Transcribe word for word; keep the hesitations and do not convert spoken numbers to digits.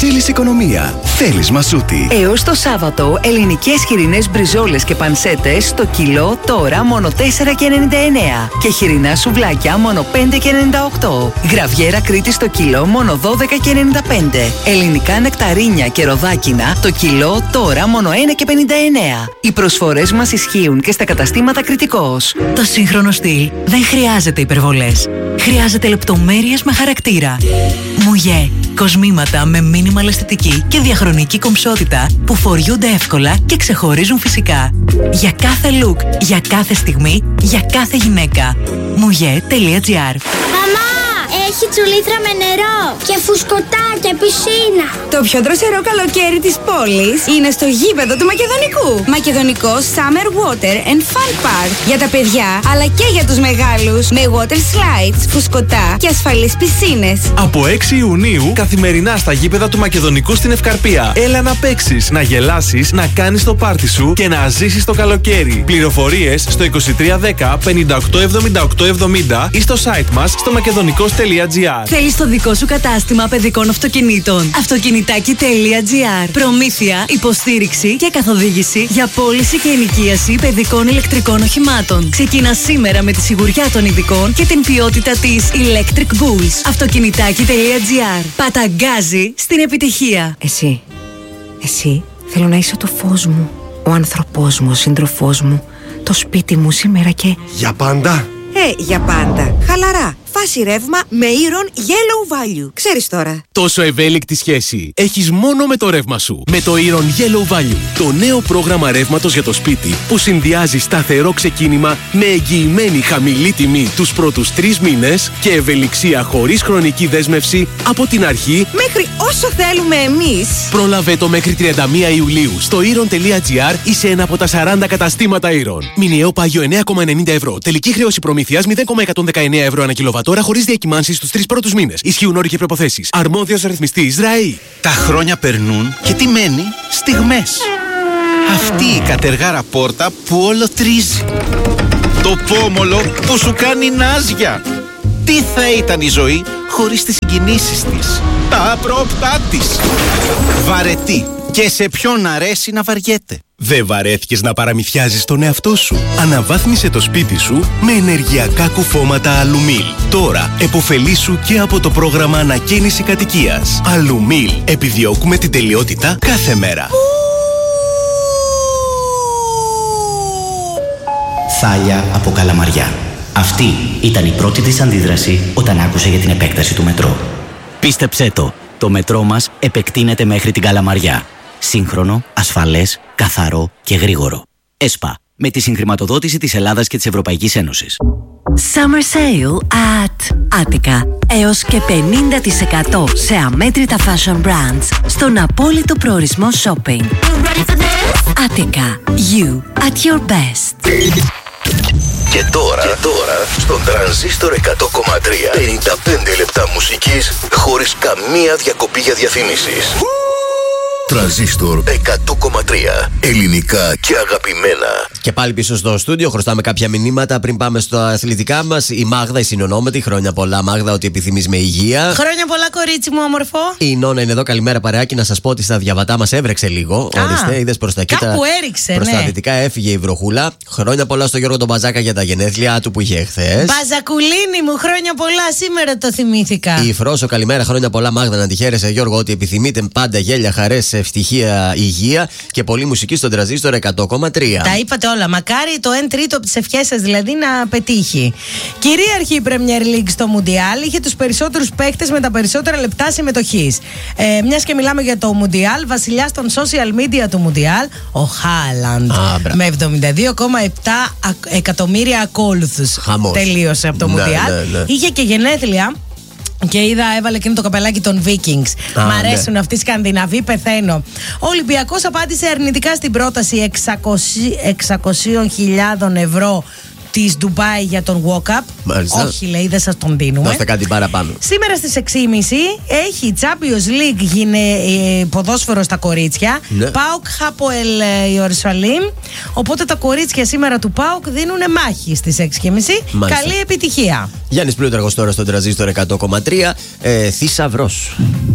Θέλεις οικονομία, θέλεις Μασούτη. Έως το Σάββατο, ελληνικές χοιρινές μπριζόλες και πανσέτες στο κιλό τώρα μόνο τέσσερα και ενενήντα εννέα. Και χοιρινά σουβλάκια μόνο πέντε και ενενήντα οκτώ. Γραβιέρα Κρήτη στο κιλό μόνο δώδεκα και ενενήντα πέντε. Ελληνικά νεκταρίνια και ροδάκινα το κιλό τώρα μόνο ένα και πενήντα εννέα. Οι προσφορές μας ισχύουν και στα καταστήματα Κρητικός. Το σύγχρονο στυλ δεν χρειάζεται υπερβολές. Χρειάζεται λεπτομέρειες με χαρακτήρα. Μουγέ. Κοσμήματα με μίνιμαλ αισθητική και διαχρονική κομψότητα που φοριούνται εύκολα και ξεχωρίζουν φυσικά. Για κάθε look, για κάθε στιγμή, για κάθε γυναίκα. Mouje.gr. Μαμά, έχει τσουλήθρα με νερό και φουσκωτά και πισίνα. Το πιο δροσερό καλοκαίρι της πόλης είναι στο γήπεδο του Μακεδονικού. Μακεδονικό Summer Water and Fun Park. Για τα παιδιά, αλλά και για τους μεγάλους. Με water slides, φουσκωτά και ασφαλείς πισίνες. Από έξι Ιουνίου, καθημερινά στα γήπεδα του Μακεδονικού στην Ευκαρπία. Έλα να παίξεις, να γελάσεις, να κάνεις το πάρτι σου και να ζήσεις το καλοκαίρι. Πληροφορίες στο είκοσι τρία δέκα πενήντα οκτώ εβδομήντα οκτώ εβδομήντα ή στο site μας στο μακεδονικός.gr. Θέλεις το δικό σου κατάστημα παιδικών αυτοκινήτων. Αυτοκινητάκι.gr. Προμήθεια, υποστήριξη και καθοδήγηση για πώληση και ενοικίαση παιδικών ηλεκτρικών οχημάτων. Ξεκίνα σήμερα με τη σιγουριά των ειδικών και την ποιότητα της Electric Bulls. Αυτοκινητάκι.gr. Παταγκάζει στην επιτυχία. Εσύ, εσύ θέλω να είσαι το φως μου, ο άνθρωπός μου, ο σύντροφός μου, το σπίτι μου σήμερα και... Για πάντα. Ε, για πάντα. Χαλαρά. Φάση ρεύμα με Iron Yellow Value. Ξέρεις τώρα. Τόσο ευέλικτη σχέση έχεις μόνο με το ρεύμα σου. Με το Iron Yellow Value. Το νέο πρόγραμμα ρεύματος για το σπίτι που συνδυάζει σταθερό ξεκίνημα με εγγυημένη χαμηλή τιμή τους πρώτους τρεις μήνες και ευελιξία χωρίς χρονική δέσμευση από την αρχή μέχρι όσο θέλουμε εμείς. Πρόλαβε το μέχρι τριάντα μία Ιουλίου στο iron.gr ή σε ένα από τα σαράντα καταστήματα Iron. Μηνιαίο πάγιο εννέα κόμμα ενενήντα ευρώ. Τελική χρέωση προμήθειας μηδέν κόμμα εκατόν δεκαεννέα ευρώ ανά κιλοβατόρα χωρίς διακυμάνσεις στους τρεις πρώτους μήνες. Ισχύουν όροι και προϋποθέσεις. Αρμόδιος ρυθμιστής ΡΑΗ. Τα χρόνια περνούν και τι μένει? Στιγμές. Αυτή η κατεργάρα πόρτα που όλο τρίζει. Το πόμολο που σου κάνει νάζια. Τι θα ήταν η ζωή χωρίς τις συγκινήσεις της, τα απρόπτά της. Βαρετή. Και σε ποιον αρέσει να βαριέται. Δεν βαρέθηκες να παραμυθιάζεις τον εαυτό σου? Αναβάθμισε το σπίτι σου με ενεργειακά κουφώματα Αλουμίλ. Τώρα επωφελήσου και από το πρόγραμμα ανακαίνιση κατοικίας. Αλουμίλ. Επιδιώκουμε την τελειότητα κάθε μέρα. Θάλια από Καλαμαριά. Αυτή ήταν η πρώτη της αντίδραση όταν άκουσε για την επέκταση του μετρό. Πίστεψέ το, το μετρό μας επεκτείνεται μέχρι την Καλαμαριά. Σύγχρονο, ασφαλές, καθαρό και γρήγορο. ΕΣΠΑ, με τη συγχρηματοδότηση της Ελλάδας και της Ευρωπαϊκής Ένωσης. Summer Sale at Attica. Έως και πενήντα τοις εκατό σε αμέτρητα fashion brands στον απόλυτο προορισμό shopping. Attica. You at your best. Και τώρα, και τώρα στον Τρανζίστορ εκατό κόμμα τρία πενήντα πέντε λεπτά μουσικής χωρίς καμία διακοπή για διαφημίσεις. Τρανζίστορ εκατό κόμμα τρία. Ελληνικά και αγαπημένα. Και πάλι πίσω στο στούντιο, χρωστάμε κάποια μηνύματα πριν πάμε στα αθλητικά μας. Η Μάγδα, η συνονόματη. Χρόνια πολλά, Μάγδα, ότι επιθυμείς με υγεία. Χρόνια πολλά, κορίτσι μου, όμορφο. Η Νόνα είναι εδώ, καλημέρα παρεάκι. Να σας πω ότι στα διαβατά μας έβρεξε λίγο. Α, ορίστε, είδες προς τα κοίτα. Κάπου έριξε, προς ναι. τα δυτικά έφυγε η βροχούλα. Χρόνια πολλά στο Γιώργο τον Μπαζάκα για τα γενέθλια του που είχε εχθές. Μπαζακουλίνη μου, χρόνια πολλά, σήμερα το θυμήθηκα. Η Φρόσο, καλημέρα, χρόνια πολλά, Μάγδα. Να τη χαίρεσαι, Γιώργο, ότι επιθυμείτε πάντα γέλια, χαρές, ευτυχία, υγεία και πολλή μουσική στον Τρανζίστορ εκατό κόμμα τρία. Τα είπατε όλα. Μακάρι το ένα τρίτο από τις ευχές σας δηλαδή να πετύχει. Κυρίαρχη η Premier League στο Μουντιάλ. Είχε τους περισσότερους παίχτες με τα περισσότερα λεπτά συμμετοχής. Ε, μιας και μιλάμε για το Μουντιάλ, βασιλιάς των social media του Μουντιάλ, ο Χάλαντ. Με εβδομήντα δύο κόμμα επτά εκατομμύρια ακόλουθους. Χαμός. Τελείωσε από το Ναι, Μουντιάλ. ναι, ναι. Είχε και γενέθλια. Και είδα, έβαλε εκείνο το καπελάκι των Vikings. Α, Μ' αρέσουν ναι. αυτοί οι Σκανδιναβοί, πεθαίνω. Ο Ολυμπιακός απάντησε αρνητικά στην πρόταση εξακόσιες χιλιάδες ευρώ της Ντουμπάι για τον walk-up. Μάλιστα. Όχι, λέει, δεν σας τον δίνουμε. Δώστε κάτι παραπάνω. Σήμερα στις έξι και μισή έχει Champions League γίνε, ε, ποδόσφαιρο στα κορίτσια. Ναι. ΠΑΟΚ Χάποελ ε, Ιερουσαλήμ. Οπότε τα κορίτσια σήμερα του ΠΑΟΚ δίνουν μάχη στις έξι και μισή. Μάλιστα. Καλή επιτυχία. Γιάννης Πλούταρχος τώρα στον Τρανζίστορ εκατό κόμμα τρία. Ε, θησαυρός.